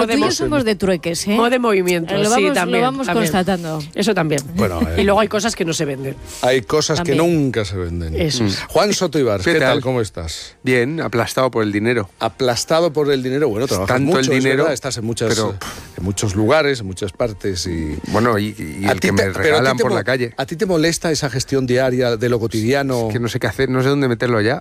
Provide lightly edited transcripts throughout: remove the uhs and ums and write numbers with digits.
tú y yo somos de trueques, ¿eh? O de movimientos, también. Lo vamos constatando. Eso también. Bueno, y luego hay cosas que no se venden. Hay cosas también. que nunca se venden. Eso es. Juan Soto Ibars, ¿qué tal? ¿Cómo estás? Bien, aplastado por el dinero. Aplastado por el dinero. Bueno, trabajas Tanto mucho, el dinero, ¿verdad? Estás en muchos lugares, en muchas partes y... Bueno, y el que me regalan por la calle. ¿A ti te molesta esa gestión diaria de lo cotidiano? Es que no sé qué hacer, no sé dónde meterlo ya.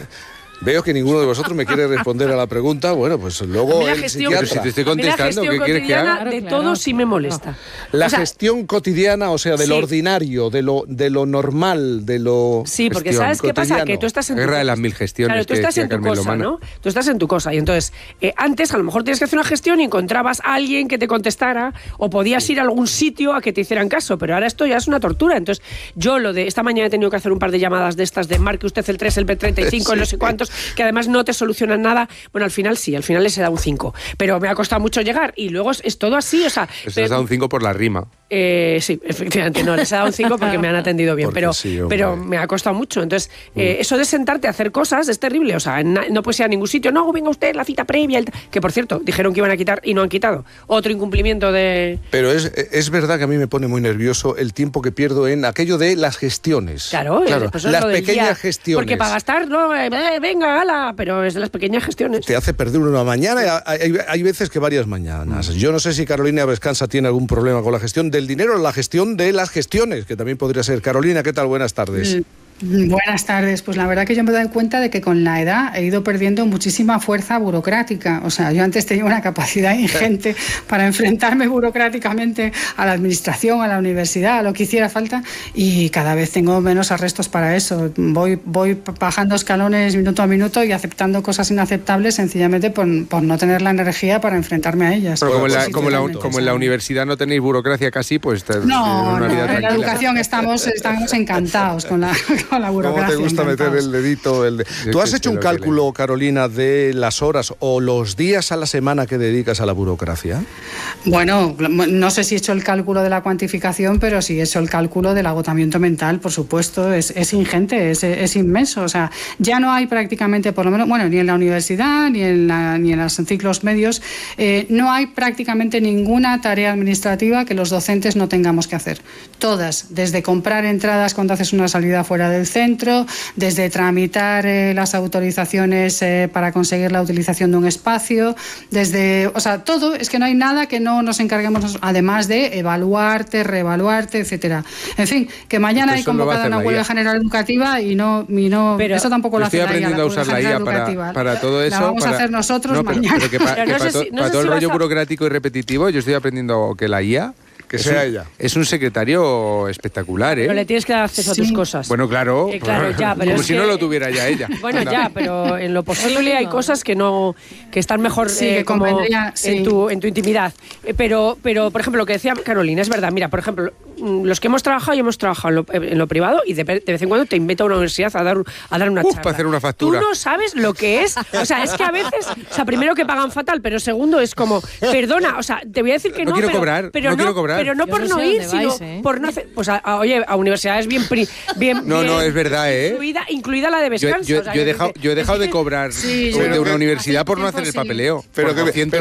Veo que ninguno de vosotros me quiere responder a la pregunta. Bueno, pues luego el psiquiatra. Pero si te estoy contestando, ¿qué quieres que haga? De todo sí me molesta. La gestión cotidiana, o sea, del ordinario, de lo normal, de lo... Sí, porque ¿sabes qué pasa? Que tú estás en Guerra de las mil gestiones. Claro, tú estás en tu cosa, ¿no? Tú estás en tu cosa. Y entonces, antes a lo mejor tienes que hacer una gestión y encontrabas a alguien que te contestara o podías ir a algún sitio a que te hicieran caso, pero ahora esto ya es una tortura. Entonces, yo esta mañana he tenido que hacer un par de llamadas de estas de marque usted el 3, el B35, no sé cuántos, que además no te solucionan nada. Bueno, al final sí, al final les he dado un 5, pero me ha costado mucho llegar y luego es todo así, o sea... Les has dado un 5 por la rima. Sí, efectivamente, no, les he dado un 5 porque me han atendido bien, pero me ha costado mucho. Entonces, eso de sentarte a hacer cosas es terrible, o sea, no puedes ir a ningún sitio, no, venga usted, la cita previa, que por cierto, dijeron que iban a quitar y no han quitado. Otro incumplimiento de... Pero es verdad que a mí me pone muy nervioso el tiempo que pierdo en aquello de las gestiones. Claro, pues las pequeñas gestiones. Porque para gastar, no, venga, ala, pero es de las pequeñas gestiones. Te hace perder una mañana, hay veces que varias mañanas. Yo no sé si Carolina Vescanza tiene algún problema con la gestión del dinero o la gestión de las gestiones, que también podría ser. Carolina, ¿qué tal? Buenas tardes. Buenas tardes. Pues la verdad que yo me doy cuenta de que con la edad he ido perdiendo muchísima fuerza burocrática. O sea, yo antes tenía una capacidad ingente para enfrentarme burocráticamente a la administración, a la universidad, a lo que hiciera falta, y cada vez tengo menos arrestos para eso. Voy bajando escalones minuto a minuto y aceptando cosas inaceptables sencillamente por no tener la energía para enfrentarme a ellas. Pero como en la universidad no tenéis burocracia casi, pues... No, en la educación estamos encantados con la burocracia. ¿Cómo te gusta meter el dedito? ¿Tú has hecho un cálculo, Carolina, de las horas o los días a la semana que dedicas a la burocracia? Bueno, no sé si he hecho el cálculo de la cuantificación, pero sí he hecho el cálculo del agotamiento mental, por supuesto. Es ingente, es inmenso. O sea, ya no hay prácticamente, por lo menos, bueno, ni en la universidad, ni en los ciclos medios, no hay prácticamente ninguna tarea administrativa que los docentes no tengamos que hacer. Todas, desde comprar entradas cuando haces una salida fuera del centro, desde tramitar las autorizaciones para conseguir la utilización de un espacio, o sea, todo, es que no hay nada que no nos encarguemos, además de evaluarte, reevaluarte, etcétera. En fin, que mañana hay convocada una huelga general educativa y no pero eso tampoco lo hace la IA. Estoy aprendiendo a usar la IA para todo eso. La vamos a hacer nosotros mañana. Pero para todo el rollo burocrático y repetitivo, yo estoy aprendiendo que la IA... Que sea ella. Es un secretario espectacular, ¿eh? Pero le tienes que dar acceso a tus cosas. Bueno, claro. Claro, ya, pero como si no lo tuviera ya ella. Bueno, ya, pero en lo posible hay cosas que están mejor como en tu intimidad. Pero, por ejemplo, lo que decía Carolina, es verdad. Mira, por ejemplo, los que hemos trabajado en lo privado y de vez en cuando te invita a una universidad a dar una charla. Para hacer una factura. Tú no sabes lo que es. O sea, es que a veces, primero que pagan fatal, pero segundo es como, perdona, o sea, te voy a decir que no quiero cobrar. Pero no por no ir, sino por no hacer... Pues oye, a universidades bien no, es verdad, ¿eh? Incluida la de Vescanza. Yo he dejado de cobrar de una universidad por no hacer el papeleo. Pero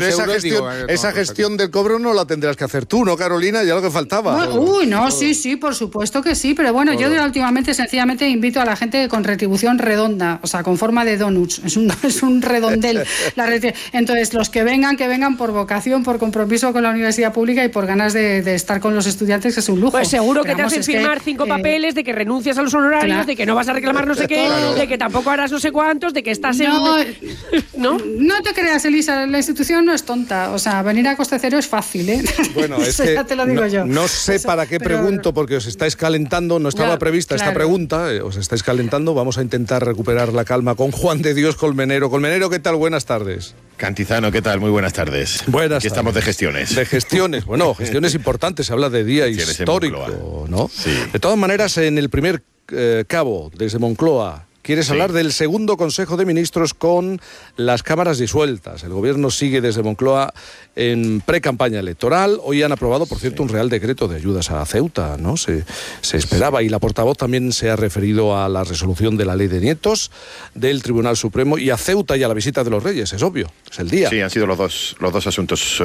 esa gestión del cobro no la tendrás que hacer tú, ¿no, Carolina? Ya lo que faltaba. Sí, por supuesto que sí. Pero bueno, yo últimamente sencillamente invito a la gente con retribución redonda, o sea, con forma de donuts. Es un redondel. Entonces, los que vengan por vocación, por compromiso con la universidad pública y por ganas de estar con los estudiantes, que es un lujo. Pues seguro que te hacen firmar 5 papeles de que renuncias a los honorarios, de que no vas a reclamar no sé qué, de que tampoco harás no sé cuántos, de que estás ¿no? No te creas, Elisa, la institución no es tonta. O sea, venir a coste cero es fácil, ¿eh? Bueno, es que ya te lo digo yo. No sé para qué pregunto, porque os estáis calentando, no estaba prevista esta pregunta, os estáis calentando, vamos a intentar recuperar la calma con Juan de Dios Colmenero. Colmenero, ¿qué tal? Buenas tardes. Cantizano, ¿qué tal? Muy buenas tardes. Buenas Aquí estamos de gestiones. De gestiones, bueno, gestiones importantes, se habla de día histórico, ¿no? Sí. De todas maneras, en el primer cabo, desde Moncloa, quieres hablar del segundo Consejo de Ministros con las cámaras disueltas. El Gobierno sigue desde Moncloa en pre-campaña electoral. Hoy han aprobado, por cierto, un Real Decreto de ayudas a Ceuta, ¿no? Se esperaba, y la portavoz también se ha referido a la resolución de la Ley de Nietos del Tribunal Supremo y a Ceuta y a la visita de los Reyes, es obvio, es el día. Sí, han sido los dos asuntos